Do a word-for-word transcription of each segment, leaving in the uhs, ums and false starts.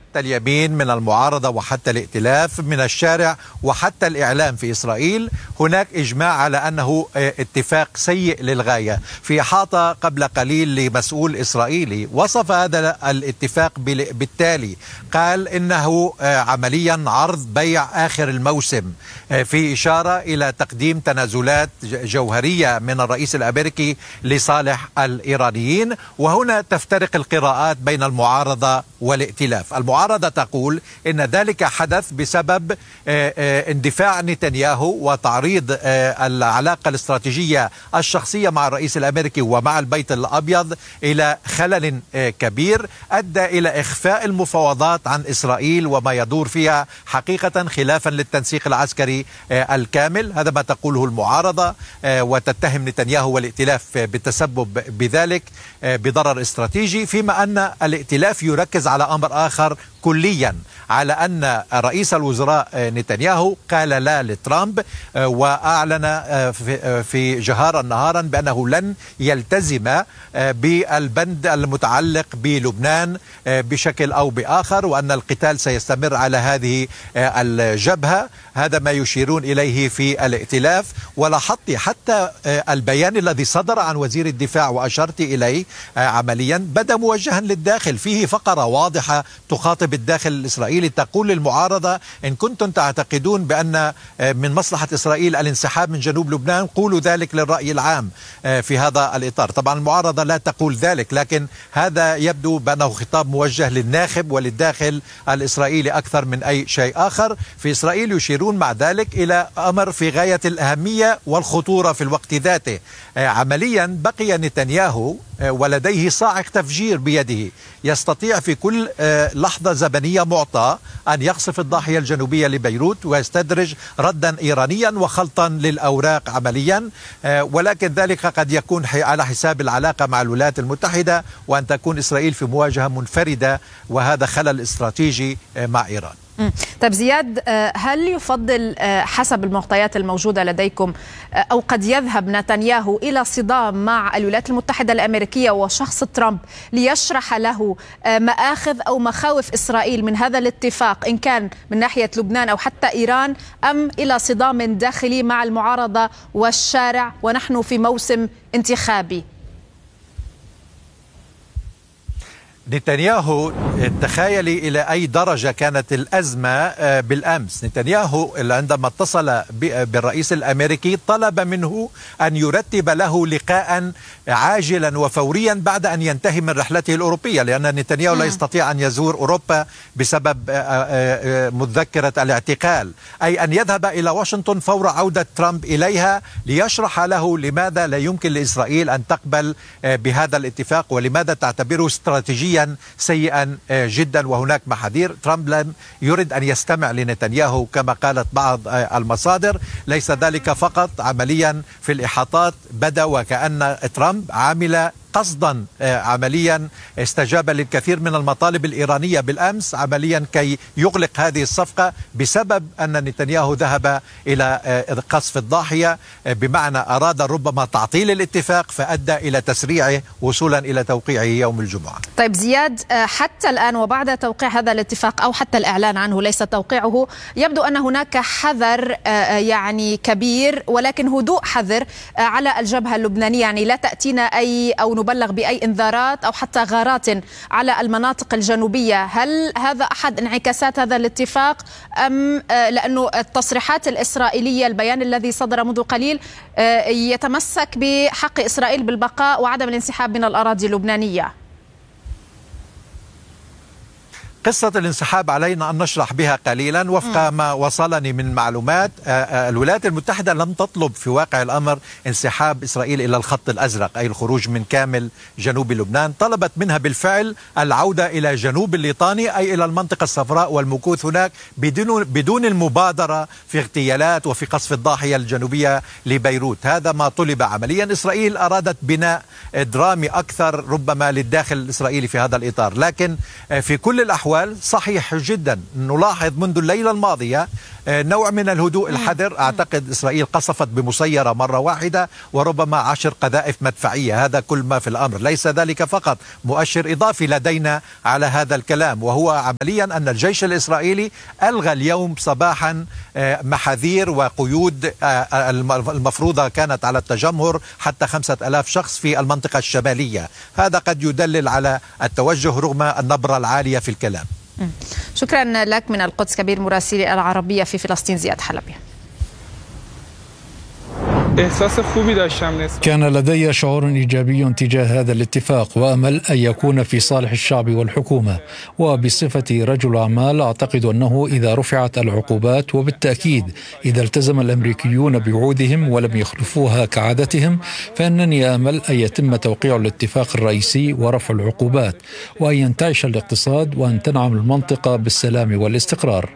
حتى اليمين من المعارضة وحتى الائتلاف من الشارع وحتى الإعلام في إسرائيل هناك إجماع على أنه اتفاق سيء للغاية. في إحاطة قبل قليل لمسؤول إسرائيلي وصف هذا الاتفاق بالتالي، قال إنه عمليا عرض بيع آخر الموسم، في إشارة إلى تقديم تنازلات جوهرية من الرئيس الأمريكي لصالح الإيرانيين. وهنا تفترق القراءات بين المعارضة والائتلاف. المعارضة تقول إن ذلك حدث بسبب اندفاع نتنياهو وتعريض العلاقة الاستراتيجية الشخصية مع الرئيس الأمريكي ومع البيت الأبيض إلى خلل كبير أدى إلى إخفاء المفاوضات عن إسرائيل وما يدور فيها حقيقة خلافا للتنسيق العسكري الكامل. هذا ما تقوله المعارضة، وتتهم نتنياهو والائتلاف بالتسبب بذلك بضرر استراتيجي، فيما أن الائتلاف يركز على أمر آخر كليا، على أن رئيس الوزراء نتنياهو قال لا لترامب وأعلن في جهارا نهارا بأنه لن يلتزم بالبند المتعلق بلبنان بشكل أو بآخر، وأن القتال سيستمر على هذه الجبهة. هذا ما يشيرون إليه في الائتلاف. ولاحظت حتى البيان الذي صدر عن وزير الدفاع وأشرت إليه عمليا بدأ موجها للداخل، فيه فقرة واضحة تخاطب الداخل الإسرائيلي تقول للمعارضة إن كنتم تعتقدون بأن من مصلحة إسرائيل الانسحاب من جنوب لبنان قولوا ذلك للرأي العام في هذا الإطار. طبعا المعارضة لا تقول ذلك، لكن هذا يبدو بأنه خطاب موجه للناخب وللداخل الإسرائيلي أكثر من أي شيء آخر. في إسرائيل يشيرون مع ذلك إلى أمر في غاية الأهمية والخطورة في الوقت ذاته. عمليا بقي نتنياهو ولديه صاعق تفجير بيده، يستطيع في كل لحظة زمنية معطى أن يقصف الضاحية الجنوبية لبيروت ويستدرج ردا إيرانيا وخلطا للأوراق عمليا، ولكن ذلك قد يكون على حساب العلاقة مع الولايات المتحدة وأن تكون إسرائيل في مواجهة منفردة، وهذا خلل استراتيجي مع إيران. طيب زياد، هل يفضل حسب المعطيات الموجودة لديكم أو قد يذهب نتنياهو إلى صدام مع الولايات المتحدة الأمريكية وشخص ترامب ليشرح له مآخذ أو مخاوف إسرائيل من هذا الاتفاق إن كان من ناحية لبنان أو حتى إيران، أم إلى صدام داخلي مع المعارضة والشارع ونحن في موسم انتخابي؟ نتنياهو تخيلي إلى أي درجة كانت الأزمة بالأمس. نتنياهو عندما اتصل بالرئيس الأمريكي طلب منه أن يرتب له لقاء عاجلا وفوريا بعد أن ينتهي من رحلته الأوروبية، لأن نتنياهو لا يستطيع أن يزور أوروبا بسبب مذكرة الاعتقال، أي أن يذهب إلى واشنطن فور عودة ترامب إليها ليشرح له لماذا لا يمكن لإسرائيل أن تقبل بهذا الاتفاق ولماذا تعتبره استراتيجيا سيئا جدا وهناك محاذير. ترامب لم يرد أن يستمع لنتنياهو كما قالت بعض المصادر. ليس ذلك فقط، عمليا في الإحاطات بدا وكأن ترامب عامل قصدا عمليا استجاب للكثير من المطالب الإيرانية بالأمس عمليا كي يغلق هذه الصفقة بسبب أن نتنياهو ذهب إلى قصف الضاحية، بمعنى أراد ربما تعطيل الاتفاق فأدى إلى تسريعه وصولا إلى توقيعه يوم الجمعة. طيب زياد، حتى الآن وبعد توقيع هذا الاتفاق أو حتى الإعلان عنه ليس توقيعه، يبدو أن هناك حذر يعني كبير ولكن هدوء حذر على الجبهة اللبنانية، يعني لا تأتينا أي أو نبلغ بأي إنذارات أو حتى غارات على المناطق الجنوبية. هل هذا أحد انعكاسات هذا الاتفاق أم لأنه التصريحات الإسرائيلية البيان الذي صدر منذ قليل يتمسك بحق إسرائيل بالبقاء وعدم الانسحاب من الأراضي اللبنانية؟ قصة الانسحاب علينا أن نشرح بها قليلا. وفق ما وصلني من معلومات، الولايات المتحدة لم تطلب في واقع الأمر انسحاب إسرائيل إلى الخط الأزرق، أي الخروج من كامل جنوب لبنان. طلبت منها بالفعل العودة إلى جنوب الليطاني، أي إلى المنطقة الصفراء والمكوث هناك بدون بدون المبادرة في اغتيالات وفي قصف الضاحية الجنوبية لبيروت. هذا ما طلب عمليا. إسرائيل أرادت بناء درامي أكثر ربما للداخل الإسرائيلي في هذا الإطار، لكن في كل الأحوال صحيح جدا نلاحظ منذ الليلة الماضية نوع من الهدوء الحذر. أعتقد إسرائيل قصفت بمسيرة مرة واحدة وربما عشر قذائف مدفعية، هذا كل ما في الأمر. ليس ذلك فقط، مؤشر إضافي لدينا على هذا الكلام، وهو عمليا أن الجيش الإسرائيلي ألغى اليوم صباحا محاذير وقيود المفروضة كانت على التجمهر حتى خمسة ألاف شخص في المنطقة الشمالية. هذا قد يدلل على التوجه رغم النبرة العالية في الكلام. شكرا لك من القدس كبير مراسلي العربية في فلسطين زياد حلبي. كان لدي شعور إيجابي تجاه هذا الاتفاق وأمل أن يكون في صالح الشعب والحكومة، وبصفتي رجل أعمال أعتقد أنه إذا رفعت العقوبات وبالتأكيد إذا التزم الأمريكيون بوعودهم ولم يخلفوها كعادتهم، فإنني آمل أن يتم توقيع الاتفاق الرئيسي ورفع العقوبات وأن ينتعش الاقتصاد وأن تنعم المنطقة بالسلام والاستقرار.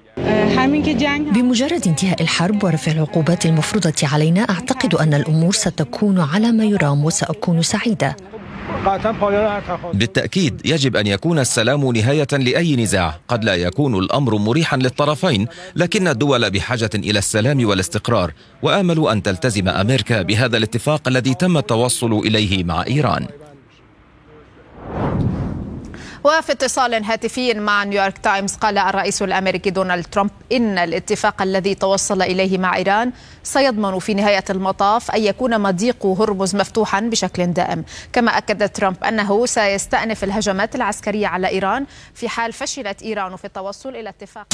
بمجرد انتهاء الحرب ورفع العقوبات المفروضة علينا، أعتقد أن الأمور ستكون على ما يرام وسأكون سعيدة. بالتأكيد يجب أن يكون السلام نهاية لأي نزاع. قد لا يكون الأمر مريحا للطرفين، لكن الدول بحاجة إلى السلام والاستقرار، وآمل أن تلتزم أمريكا بهذا الاتفاق الذي تم التوصل إليه مع إيران. وفي اتصال هاتفي مع نيويورك تايمز قال الرئيس الأمريكي دونالد ترامب إن الاتفاق الذي توصل إليه مع إيران سيضمن في نهاية المطاف أن يكون مضيق هرمز مفتوحا بشكل دائم. كما أكد ترامب أنه سيستأنف الهجمات العسكرية على إيران في حال فشلت إيران في التوصل إلى اتفاق.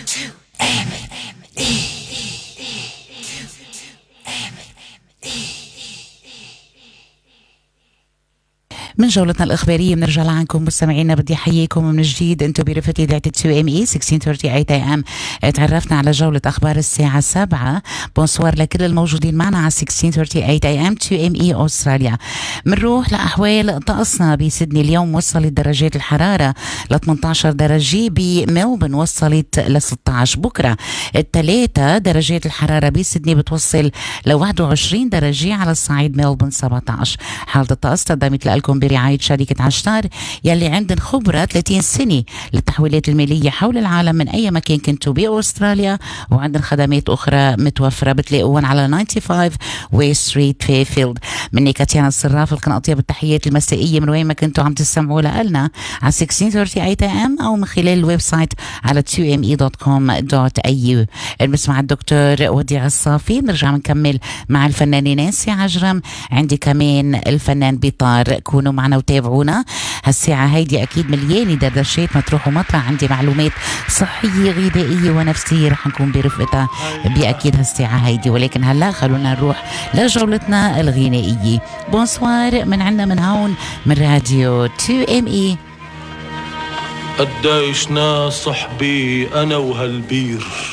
من جولتنا الإخبارية بنرجع لعنكم مستمعينا. بدي أحييكم من جديد، أنتم برفقة إذاعة تو إم إي ستة عشر ثلاثين إيه إم. تعرفنا على جولة أخبار الساعة سبعة. بونسوار لكل الموجودين معنا على ستة عشر ثلاثين إيه إم تو إم إي أستراليا. منروح لأحوال طقسنا. بسيدني اليوم وصلت درجات الحرارة ل ثمانية عشر درجة، بملبورن وصلت ل ستة عشر. بكرة الثلاثة درجات الحرارة بسيدني بتوصل ل واحد وعشرين درجة، على الصعيد ملبورن سبعة عشر. حالة الطقس تقدمت لكم برعاية شركة عشتار يلي عندن خبرة ثلاثين سنة للتحويلات المالية حول العالم من أي مكان كنتوا بأستراليا، وعندن خدمات أخرى متوفرة بتلاقوهم على خمسة وتسعين واي ستريت فيفيلد. مني كاتيانا الصراف، لكن أطيب التحيات المسائية من وين ما كنتوا عم تستمعوا لنا على ستة عشر ثلاثين إيه إم أو من خلال الويب سايت على تو إم إي دوت كوم دوت إيه يو. بنسمع الدكتور وديع الصافي، نرجع نكمل مع الفنانة نانسي عجرم، عندي كمان الفنان بيطار. كونوا معنا وتابعونا هالساعة هيدي، أكيد مليانة دردشات، ما تروحوا مطرح. عندي معلومات صحية غذائية ونفسية رح نكون برفقتها بأكيد هالساعة هيدي، ولكن هلا خلونا نروح لجولتنا الغنائية. بونسوار من عنا من هون من راديو تو إم إي. قديش ناس صحبي أنا وهالبير